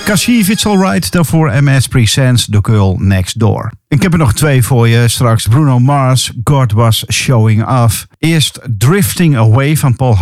Cassie, If It's Alright, daarvoor MS Presents The Girl Next Door. Ik heb er nog 2 voor je. Straks Bruno Mars, God Was Showing Off. Eerst Drifting Away van Paul